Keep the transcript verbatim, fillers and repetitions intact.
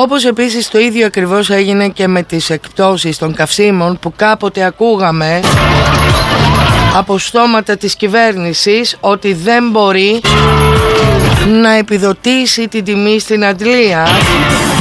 Όπως επίσης το ίδιο ακριβώς έγινε και με τις εκπτώσεις των καυσίμων που κάποτε ακούγαμε από στόματα της κυβέρνησης ότι δεν μπορεί να επιδοτήσει την τιμή στην αντλία